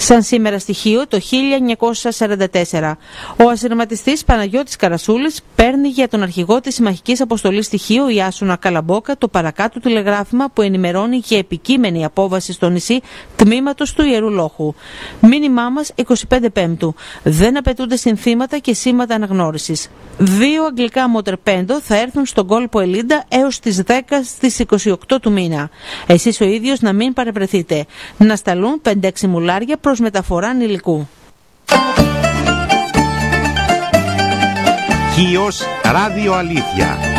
σαν σήμερα στοιχείο το 1944. Ο ασυρματιστής Παναγιώτης Καρασούλης παίρνει για τον αρχηγό της συμμαχικής αποστολής στοιχείο Ιάσουνα Καλαμπόκα το παρακάτω τηλεγράφημα που ενημερώνει για επικείμενη απόβαση στο νησί τμήματος του Ιερού Λόχου. Μήνυμά μας 25 Πέμπτου. Δεν απαιτούνται συνθήματα και σήματα αναγνώρισης. 2 αγγλικά μοτερπέντο θα έρθουν στον κόλπο Ελίντα έως τις 10 στις 28 του μήνα. Εσείς ο ίδιος να μην παρευρεθείτε. Να σταλούν 5-6 μουλάρια προς μεταφορά υλικού. Χίος Ράδιο Αλήθεια.